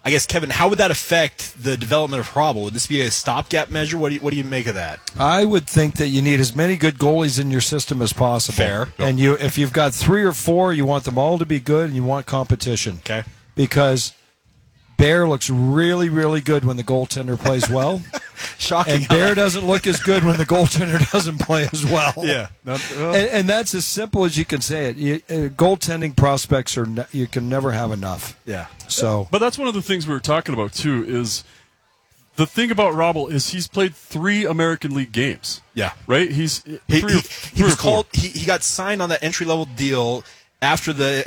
I guess, Kevin, how would that affect the development of Hrabal? Would this be a stopgap measure? What do you make of that? I would think that you need as many good goalies in your system as possible. Fair. And if you've got 3 or 4, you want them all to be good, and you want competition. Okay. Because Bear looks really, really good when the goaltender plays well. Shocking. And Bear doesn't look as good when the goaltender doesn't play as well. Yeah. And that's as simple as you can say it. Goaltending prospects you can never have enough. Yeah. So, but that's one of the things we were talking about too. Is the thing about Hrabal is he's played 3 American League games. Yeah. Right. He was called. He got signed on that entry level deal after the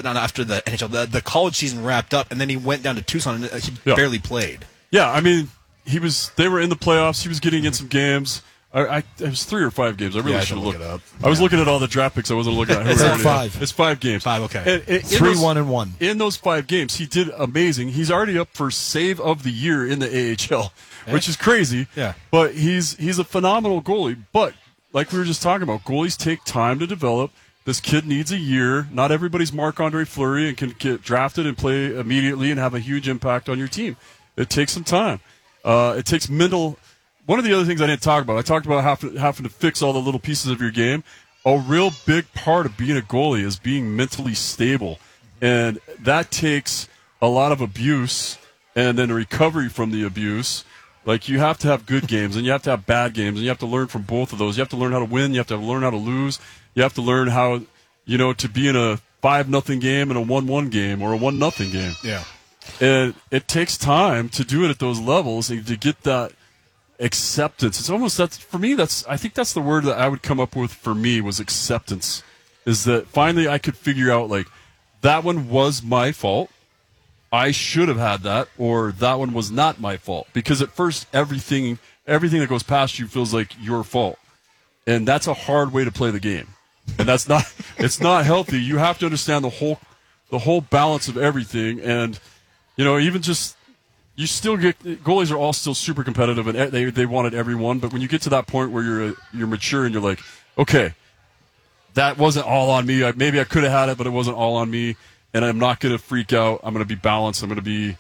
NHL, the college season wrapped up, and then he went down to Tucson and he barely played. Yeah, I mean, they were in the playoffs. He was getting in some games. It was 3 or 5 games. I really should have looked it up. I was looking at all the draft picks. I wasn't looking at who It's already 5. It's 5 games. 5, okay. 3-1-1. In those 5 games, he did amazing. He's already up for save of the year in the AHL, which is crazy. Yeah. But he's a phenomenal goalie. But like we were just talking about, goalies take time to develop. This kid needs a year. Not everybody's Marc-Andre Fleury and can get drafted and play immediately and have a huge impact on your team. It takes some time. It takes mental. One of the other things I didn't talk about, I talked about having to fix all the little pieces of your game. A real big part of being a goalie is being mentally stable. And that takes a lot of abuse and then a recovery from the abuse. Like, you have to have good games and you have to have bad games, and you have to learn from both of those. You have to learn how to win. You have to learn how to lose. You have to learn how, to be in a 5-0 game and a 1-1 game or a 1-0 game. Yeah. And it takes time to do it at those levels and to get that acceptance. It's almost I think that's the word that I would come up with for me was acceptance. Is that finally I could figure out, like, that one was my fault. I should have had that, or that one was not my fault. Because at first everything that goes past you feels like your fault. And that's a hard way to play the game. And it's not healthy. You have to understand the whole balance of everything. And, even just, you still get, goalies are all still super competitive and they wanted everyone. But when you get to that point where you're mature and you're like, okay, that wasn't all on me. Maybe I could have had it, but it wasn't all on me. And I'm not going to freak out. I'm going to be balanced. I'm going to be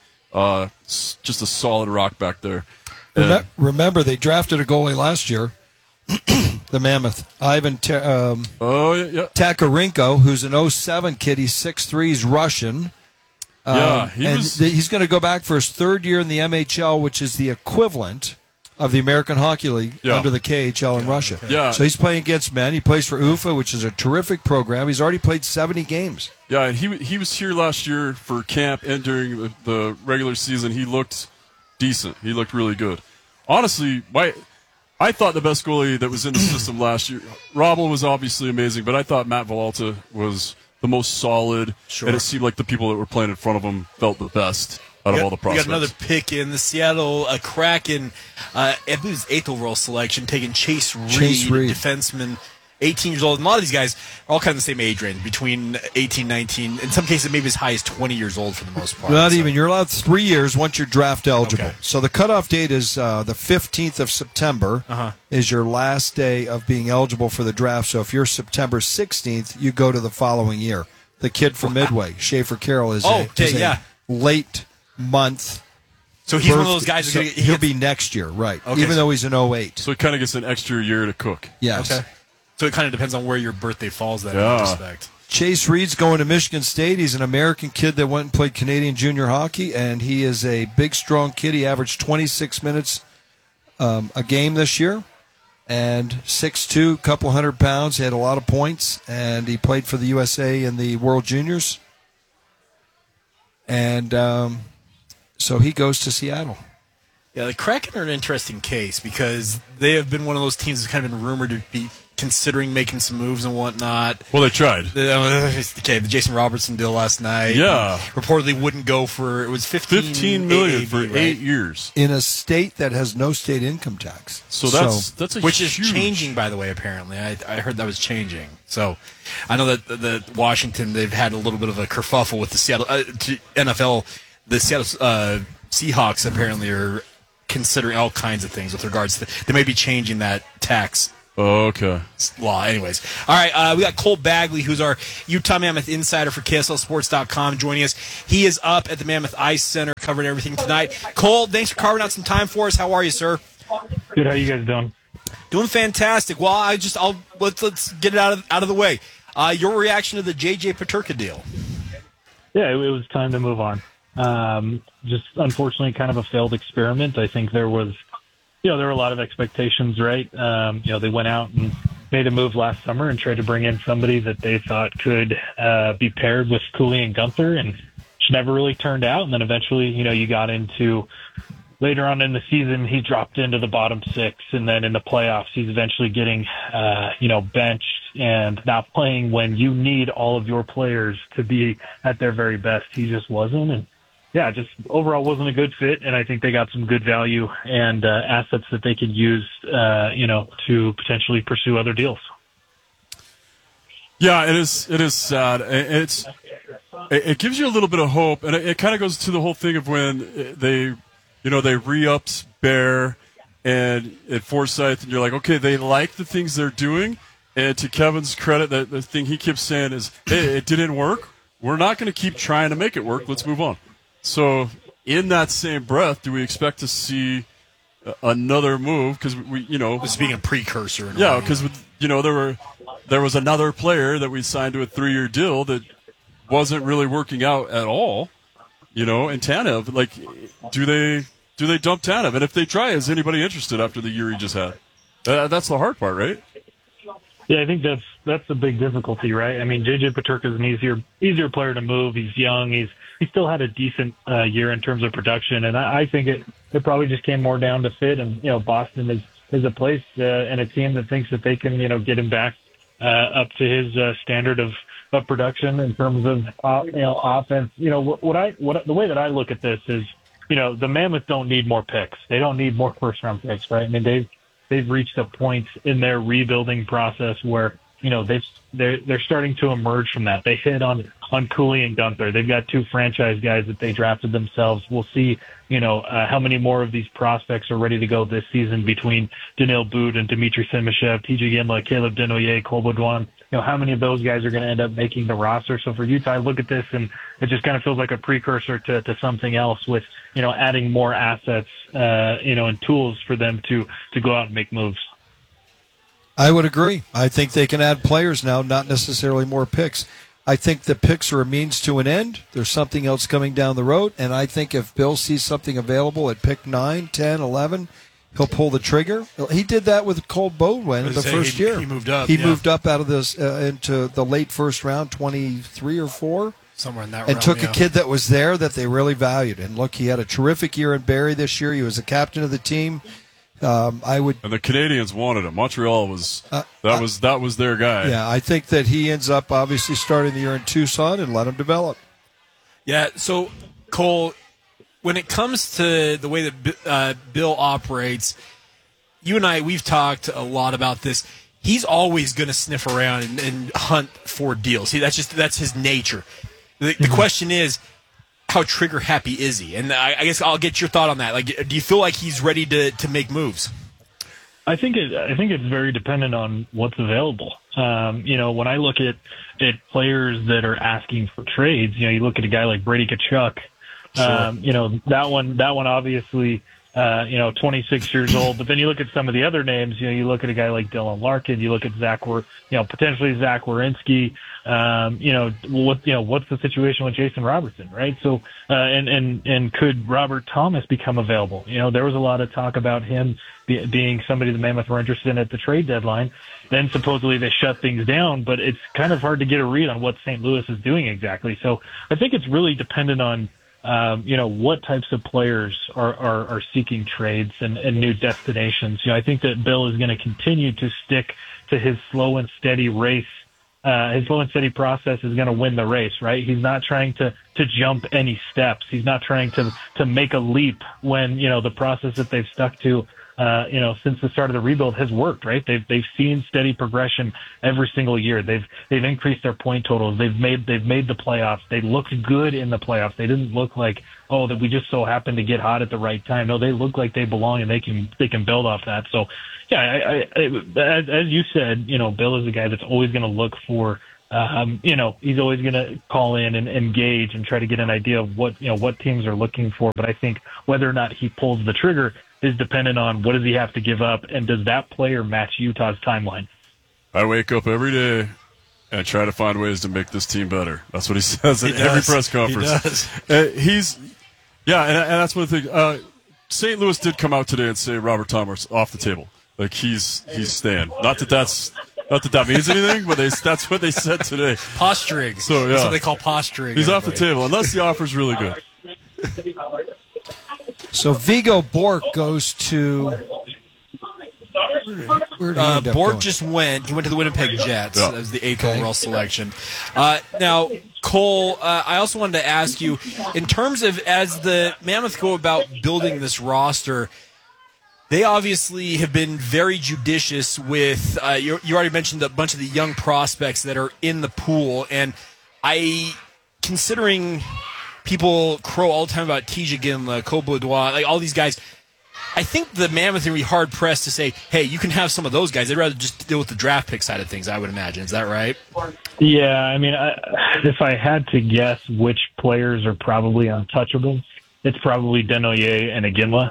just a solid rock back there. Remember, they drafted a goalie last year, the Mammoth, Ivan Takarenko, who's an 07 kid. He's 6'3", he's Russian. He's going to go back for his 3rd year in the MHL, which is the equivalent of the American Hockey League under the KHL in Russia. Yeah. So he's playing against men. He plays for UFA, which is a terrific program. He's already played 70 games. Yeah, and he was here last year for camp and during the regular season. He looked decent. He looked really good. Honestly, I thought the best goalie that was in the system last year, Hrabal was obviously amazing, but I thought Matt Villalta was the most solid, and it seemed like the people that were playing in front of him felt the best out of all the prospects. We got another pick in the Seattle Kraken. I believe it was 8th overall selection, taking Chase Reed, defenseman, 18 years old. And a lot of these guys are all kind of the same age range, between 18, 19. In some cases, maybe as high as 20 years old for the most part. Not even. You're allowed 3 years once you're draft eligible. Okay. So the cutoff date is the 15th of September is your last day of being eligible for the draft. So if you're September 16th, you go to the following year. The kid from Midway, Schaefer Carroll, is a late month. So he's one of those guys. He'll be next year, right? Okay. Even though he's an 08. So he kind of gets an extra year to cook. Yes. Okay. So it kind of depends on where your birthday falls in that respect. Chase Reed's going to Michigan State. He's an American kid that went and played Canadian junior hockey, and he is a big, strong kid. He averaged 26 minutes a game this year, and 6'2", couple 100 pounds. He had a lot of points, and he played for the USA in the World Juniors. And so he goes to Seattle. Yeah, the Kraken are an interesting case because they have been one of those teams that's kind of been rumored to be considering making some moves and whatnot. Well, they tried. The Jason Robertson deal last night. Yeah. Reportedly wouldn't go for, it was $15 million AAV, for 8 years. In a state that has no state income tax. So that's a which huge... is changing, by the way, apparently. I heard that was changing. So I know that the Washington, they've had a little bit of a kerfuffle with the Seattle NFL. The Seattle Seahawks apparently are considering all kinds of things with regards to, they may be changing that tax Oh, okay. Law, anyways. All right, we got Cole Bagley, who's our Utah Mammoth insider for KSLSports.com, joining us. He is up at the Mammoth Ice Center covering everything tonight. Cole, thanks for carving out some time for us. How are you, sir? Good. How you guys doing? Doing fantastic. Well, let's get it out of the way. Your reaction to the J.J. Peterka deal? Yeah, it was time to move on. Just unfortunately, kind of a failed experiment. I think there were a lot of expectations, right? They went out and made a move last summer and tried to bring in somebody that they thought could be paired with Cooley and Gunther, and which never really turned out. And then eventually, you got into later on in the season, he dropped into the bottom six, and then in the playoffs, he's eventually getting, benched and not playing when you need all of your players to be at their very best. He just wasn't, and yeah, just overall wasn't a good fit. And I think they got some good value and assets that they could use, to potentially pursue other deals. Yeah, it is sad. It gives you a little bit of hope, and it kind of goes to the whole thing of when they re-upped Bear and at Forsyth, and you're like, okay, they like the things they're doing. And to Kevin's credit, the thing he keeps saying is, hey, it didn't work. We're not going to keep trying to make it work. Let's move on. So in that same breath, do we expect to see another move? Because this is being a precursor. Yeah, because there was another player that we signed to a 3-year deal that wasn't really working out at all. And Tanev, like, do they dump Tanev? And if they try, is anybody interested after the year he just had? That's the hard part, right? Yeah, I think that's the big difficulty, right? I mean, J.J. Peterka is an easier player to move. He's young. He still had a decent year in terms of production, and I think it probably just came more down to fit. And Boston is a place and a team that thinks that they can get him back up to his standard of production in terms of offense. The way that I look at this is the Mammoth don't need more picks. They don't need more first round picks, right? I mean they've reached a point in their rebuilding process where they're starting to emerge from that. They hit on Cooley and Gunther. They've got 2 franchise guys that they drafted themselves. We'll see, how many more of these prospects are ready to go this season between Daniil Boot and Dmitry Simashev, TJ Gimla, Caleb Denoyer, Cole Baudouin. How many of those guys are going to end up making the roster? So for Utah, I look at this and it just kind of feels like a precursor to something else with, adding more assets, and tools for them to go out and make moves. I would agree. I think they can add players now, not necessarily more picks. I think the picks are a means to an end. There's something else coming down the road, and I think if Bill sees something available at pick 9, 10, 11, he'll pull the trigger. He did that with Cole Baudouin the first year. He moved up. Moved up out of this into the late first round, 23 or 4. Somewhere in that and took a kid that was there that they really valued. And look, he had a terrific year in Barrie this year. He was the captain of the team. And the Canadians wanted him. Montreal was that was their guy. Yeah, I think that he ends up obviously starting the year in Tucson and let him develop. Yeah. So Cole, when it comes to the way that Bill operates, you and I, we've talked a lot about this. He's always going to sniff around and hunt for deals. That's his nature. The question is, how trigger happy is he? And I guess I'll get your thought on that. Like, do you feel like he's ready to make moves? I think it's very dependent on what's available. When I look at players that are asking for trades, you look at a guy like Brady Tkachuk. Sure. That one obviously, 26 years old. But then you look at some of the other names. You look at a guy like Dylan Larkin. You look at potentially Zach Werenski. What's the situation with Jason Robertson, right? So, and could Robert Thomas become available? There was a lot of talk about him being somebody the Mammoth were interested in at the trade deadline. Then supposedly they shut things down, but it's kind of hard to get a read on what St. Louis is doing exactly. So I think it's really dependent on what types of players are seeking trades and new destinations. I think that Bill is going to continue to stick to his slow and steady race. His slow and steady process is going to win the race, right? He's not trying to jump any steps. He's not trying to make a leap when, the process that they've stuck to since the start of the rebuild has worked, right? They've seen steady progression every single year. They've increased their point totals. They've made the playoffs. They looked good in the playoffs. They didn't look like, that we just so happened to get hot at the right time. No, they look like they belong, and they can build off that. So, yeah, as you said, Bill is a guy that's always going to look for, he's always going to call in and engage and try to get an idea of what teams are looking for. But I think whether or not he pulls the trigger is dependent on what does he have to give up, and does that player match Utah's timeline? I wake up every day and try to find ways to make this team better. That's what he says at every press conference. He does. And that's one thing. St. Louis did come out today and say Robert Thomas off the table. Like he's staying. Not that means anything, but that's what they said today. Posturing. So yeah, that's what they call posturing. He's off the table unless the offer's really good. So Vigo Bork goes to. Bork just went. He went to the Winnipeg Jets as the 8th overall selection. Now, Cole, I also wanted to ask you, in terms of as the Mammoth go about building this roster, they obviously have been very judicious with. You already mentioned a bunch of the young prospects that are in the pool, and considering people crow all the time about Tija Ginla, Coblaudois, like all these guys. I think the Mammoth are going to be hard-pressed to say, hey, you can have some of those guys. They'd rather just deal with the draft pick side of things, I would imagine. Is that right? Yeah, I mean, if I had to guess which players are probably untouchable, it's probably Desnoyers and Iginla.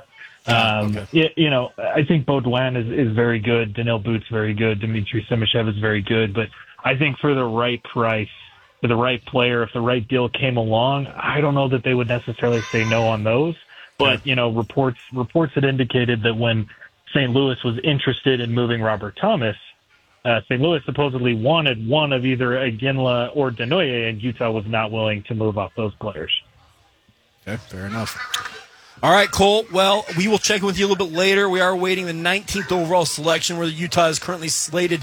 I think Baudouin is very good. Daniil Boot's very good. Dmitry Simashev is very good. But I think for the right price, for the right player, if the right deal came along, I don't know that they would necessarily say no on those. But, reports had indicated that when St. Louis was interested in moving Robert Thomas, St. Louis supposedly wanted one of either Iginla or Desnoyers, and Utah was not willing to move off those players. Okay, fair enough. All right, Cole. Well, we will check in with you a little bit later. We are awaiting the 19th overall selection, where Utah is currently slated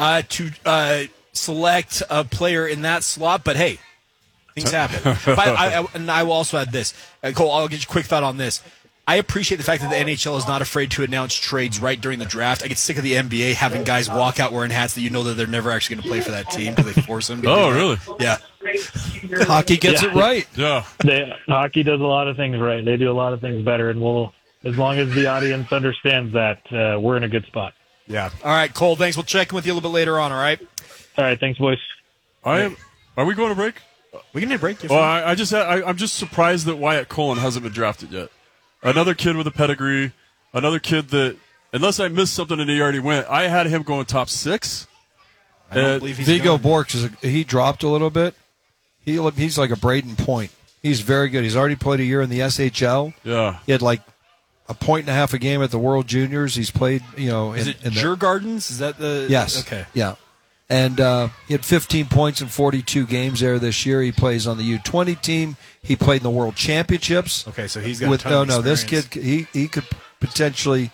to select a player in that slot. But, hey, things happen. And I will also add this. Cole, I'll get your quick thought on this. I appreciate the fact that the NHL is not afraid to announce trades right during the draft. I get sick of the NBA having guys walk out wearing hats that you know that they're never actually going to play for that team because they force them to do that. Really? Yeah. Hockey gets it right. Yeah. Hockey does a lot of things right. They do a lot of things better, and as long as the audience understands that, we're in a good spot. Yeah. All right, Cole, thanks. We'll check in with you a little bit later on, all right? All right, thanks, boys. Are we going to break? We can need a break. Well, I'm just surprised that Wyatt Cullen hasn't been drafted yet. Another kid with a pedigree. Another kid that, unless I missed something and he already went, I had him going top 6. I don't believe he's Vigo Bork, he dropped a little bit. He's like a Braden Point. He's very good. He's already played a year in the SHL. Yeah. He had like a point and a half a game at the World Juniors. He's played, Is it Djurgårdens? Is that the... Yes. Okay. Yeah. And he had 15 points in 42 games there this year. He plays on the U20 team. He played in the World Championships. Okay, so he's got a ton of this experience. kid, he could potentially,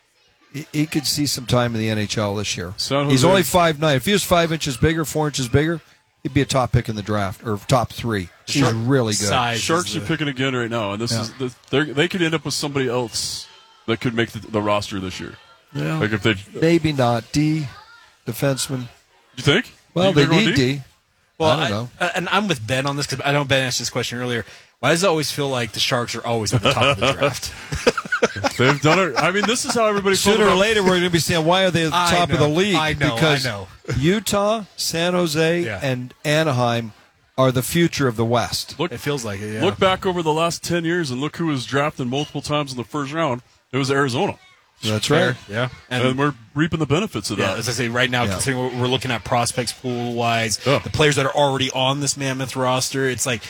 he could see some time in the NHL this year. He's only 5'9". If he was 5 inches bigger, 4 inches bigger, he'd be a top pick in the draft, or top 3. He's really good. Sharks are picking again right now, and they could end up with somebody else that could make the roster this year. Yeah. Like if they maybe not defenseman. You think? Well, they need D. Well, I don't know. And I'm with Ben on this because I know Ben asked this question earlier. Why does it always feel like the Sharks are always at the top of the draft? They've done it. I mean, this is how everybody. Sooner or later, we're going to be saying, why are they at the top of the league? I know. Because Utah, San Jose, and Anaheim are the future of the West. It feels like it, yeah. Look back over the last 10 years and look who was drafted multiple times in the first round. It was Arizona. That's right. Yeah. And we're reaping the benefits of that. As I say, right now, considering we're looking at prospects pool-wise, the players that are already on this Mammoth roster, it's like,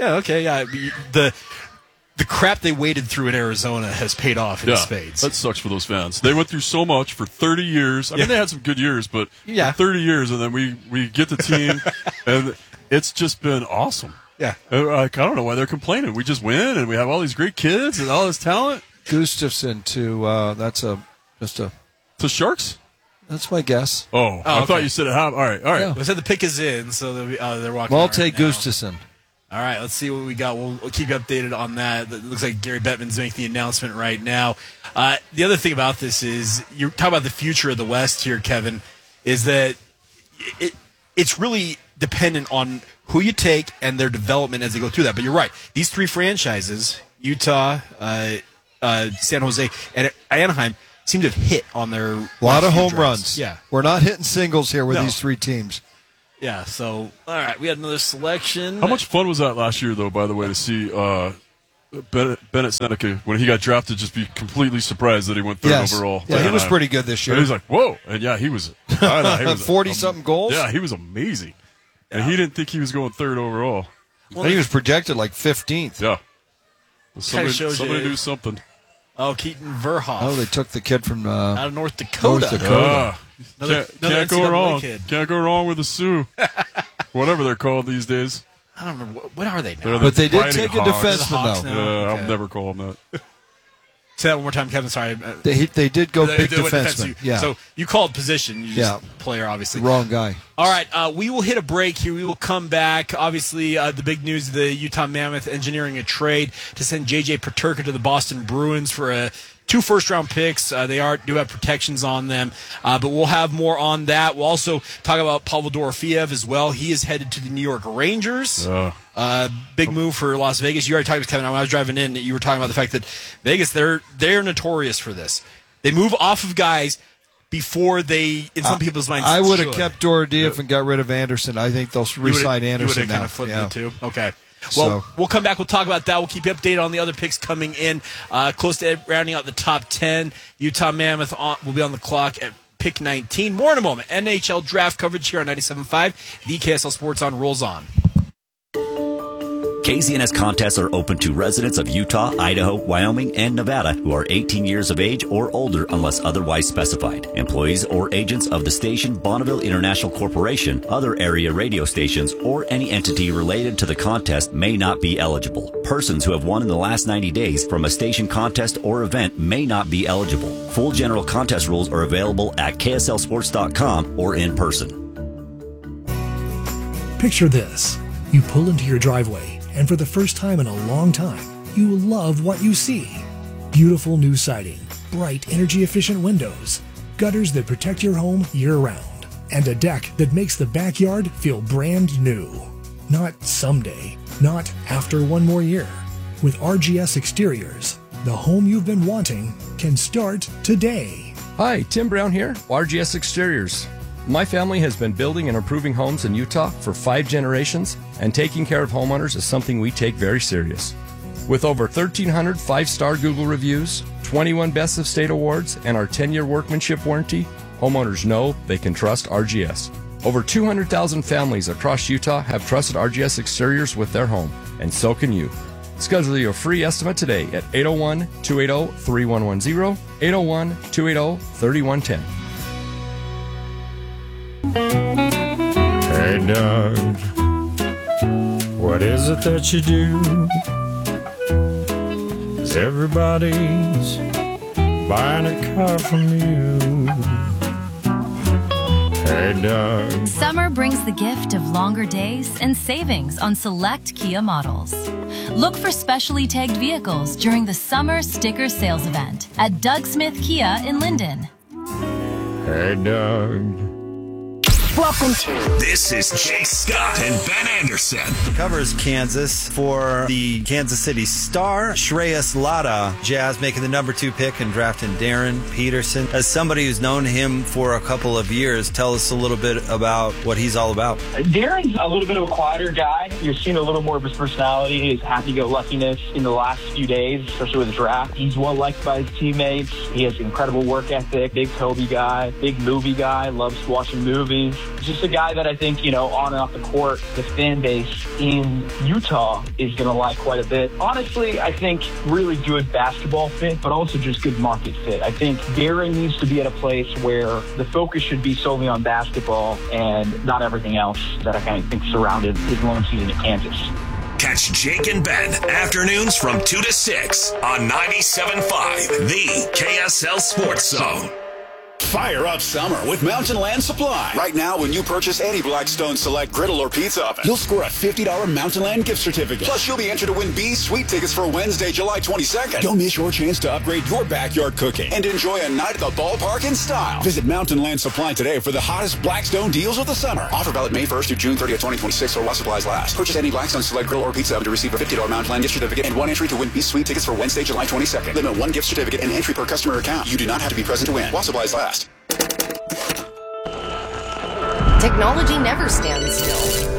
the crap they waded through in Arizona has paid off in spades. That sucks for those fans. They went through so much for 30 years. I mean, they had some good years, but 30 years, and then we get the team, and it's just been awesome. Yeah. Like, I don't know why they're complaining. We just win, and we have all these great kids and all this talent. Gustafson to To Sharks? That's my guess. I thought you said it. All right. Yeah. I said the pick is in, so they're walking. Well, I'll take Gustafson. All right, let's see what we got. We'll keep you updated on that. It looks like Gary Bettman's making the announcement right now. The other thing about this is, you're talking about the future of the West here, Kevin, is that it's really dependent on who you take and their development as they go through that. But you're right. These three franchises, Utah, San Jose, and Anaheim, seem to have hit on their a lot of home drives. runs. Yeah. We're not hitting singles here with these three teams. Yeah, so, all right, we had another selection. How much fun was that last year, though, by the way, to see Bennett Seneca, when he got drafted, just be completely surprised that he went third overall. Yeah, he was pretty good this year. And he was like, whoa. And, yeah, he was. I thought he was 40-something goals? Yeah, he was amazing. And he didn't think he was going third overall. Well, he was projected like 15th. Yeah. Somebody do something. Oh, Keaton Verhoff. Oh, they took the kid from out of North Dakota. Can't go wrong. Can't go wrong with the Sioux. Whatever they're called these days. I don't remember. What are they now? But they did take a Hawks. defenseman, though. Yeah, I'll never call them that. Say that one more time, Kevin. Sorry. They did go big went defenseman. Yeah. So you called position. You just player, obviously. Wrong guy. All right. We will hit a break here. We will come back. Obviously, the big news, the Utah Mammoth engineering a trade to send J.J. Peterka to the Boston Bruins for 2 first-round picks. They do have protections on them, but we'll have more on that. We'll also talk about Pavel Dorofeev as well. He is headed to the New York Rangers. Big move for Las Vegas. You already talked to Kevin when I was driving in. You were talking about the fact that Vegas, they're notorious for this. They move off of guys before they, in some people's minds, I would have kept Dorofeev and got rid of Anderson. I think they'll re-sign Anderson now. Kind of flipped it too. Okay. Well, we'll come back. We'll talk about that. We'll keep you updated on the other picks coming in. Close to rounding out the top 10. Utah Mammoth will be on the clock at pick 19. More in a moment. NHL draft coverage here on 97.5. The KSL Sports On rolls on. KZNS contests are open to residents of Utah, Idaho, Wyoming, and Nevada who are 18 years of age or older unless otherwise specified. Employees or agents of the station Bonneville International Corporation, other area radio stations, or any entity related to the contest may not be eligible. Persons who have won in the last 90 days from a station contest or event may not be eligible. Full general contest rules are available at kslsports.com or in person. Picture this. You pull into your driveway, and for the first time in a long time, you love what you see. Beautiful new siding, bright energy-efficient windows, gutters that protect your home year-round, and a deck that makes the backyard feel brand new. Not someday, not after one more year. With RGS Exteriors, the home you've been wanting can start today. Hi, Tim Brown here, RGS Exteriors. My family has been building and improving homes in Utah for 5 generations, and taking care of homeowners is something we take very serious. With over 1,300 5-star Google reviews, 21 Best of State awards, and our 10-year workmanship warranty, homeowners know they can trust RGS. Over 200,000 families across Utah have trusted RGS Exteriors with their home, and so can you. Schedule your free estimate today at 801-280-3110, 801-280-3110. Hey Doug, what is it that you do? 'Cause everybody's buying a car from you. Hey Doug. Summer brings the gift of longer days and savings on select Kia models. Look for specially tagged vehicles during the Summer Sticker Sales event at Doug Smith Kia in Linden. Hey Doug. Welcome to. This is Jake Scott and Ben Anderson. Covers Kansas for the Kansas City Star. Shreyas Lada, Jazz making the number 2 pick and drafting Darren Peterson. As somebody who's known him for a couple of years, tell us a little bit about what he's all about. Darren's a little bit of a quieter guy. You're seeing a little more of his personality, his happy-go-luckiness in the last few days, especially with the draft. He's well-liked by his teammates. He has incredible work ethic, big Toby guy, big movie guy, loves watching movies. Just a guy that I think, on and off the court, the fan base in Utah is going to like quite a bit. Honestly, I think really good basketball fit, but also just good market fit. I think Darren needs to be at a place where the focus should be solely on basketball and not everything else that I kind of think surrounded his long season at Kansas. Catch Jake and Ben afternoons from 2 to 6 on 97.5, the KSL Sports Zone. Fire up summer with Mountain Land Supply. Right now, when you purchase any Blackstone Select griddle or pizza oven, you'll score a $50 Mountain Land gift certificate. Plus, you'll be entered to win B's Sweet tickets for Wednesday, July 22nd. Don't miss your chance to upgrade your backyard cooking and enjoy a night at the ballpark in style. Visit Mountain Land Supply today for the hottest Blackstone deals of the summer. Offer valid May 1st through June 30th, 2026 or while supplies last. Purchase any Blackstone Select griddle or pizza oven to receive a $50 Mountain Land gift certificate and one entry to win B's Sweet tickets for Wednesday, July 22nd. Limit 1 gift certificate and entry per customer account. You do not have to be present to win while supplies last. Technology never stands still.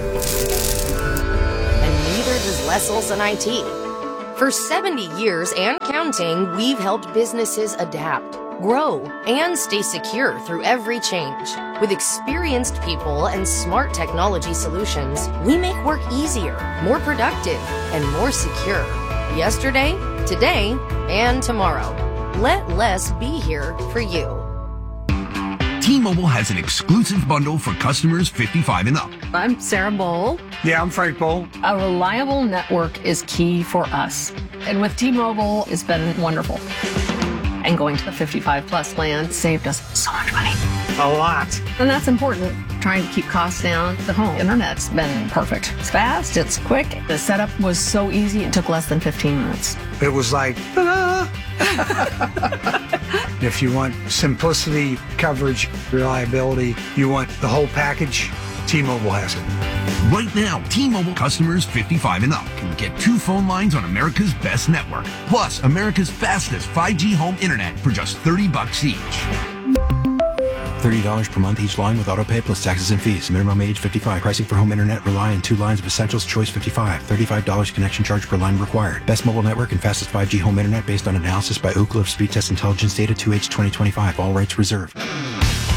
And neither does Les Olson IT. For 70 years and counting, we've helped businesses adapt, grow, and stay secure through every change. With experienced people and smart technology solutions, we make work easier, more productive, and more secure. Yesterday, today, and tomorrow. Let Les be here for you. T-Mobile has an exclusive bundle for customers 55 and up. I'm Sarah Bowl. Yeah, I'm Frank Bowl. A reliable network is key for us. And with T-Mobile, it's been wonderful. And going to the 55 plus plan saved us so much money. A lot. And that's important. Trying to keep costs down. The home internet's been perfect. It's fast, it's quick. The setup was so easy, it took less than 15 minutes. It was like, ta-da! If you want simplicity, coverage, reliability, you want the whole package, T-Mobile has it. Right now, T-Mobile customers 55 and up can get 2 phone lines on America's best network, plus America's fastest 5G home internet for just $30 each. $30 per month each line with autopay plus taxes and fees. Minimum age 55. Pricing for home internet rely on 2 lines of Essentials Choice 55. $35 connection charge per line required. Best mobile network and fastest 5G home internet based on analysis by Ookla of Speed Test Intelligence Data 2H 2025. All rights reserved.